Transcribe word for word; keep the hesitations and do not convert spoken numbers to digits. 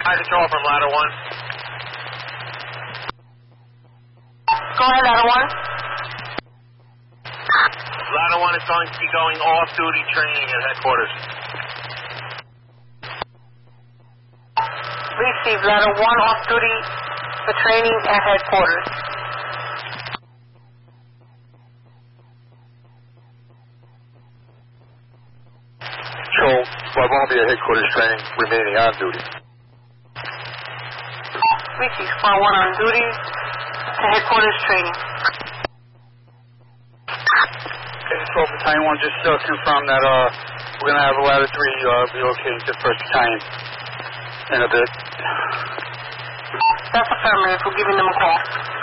High control from ladder one. Go ahead, ladder one. Ladder one is going to be going off-duty training at headquarters. Receive ladder one off-duty for training at headquarters. Control, well, I won't be at headquarters training, remaining on duty. Receive Squad one on duty to headquarters training. Okay, twelve Battalion one, just uh, confirm that uh, we're going to have a ladder three uh, relocating to first Battalion in a bit. That's affirmative. We're giving them a call.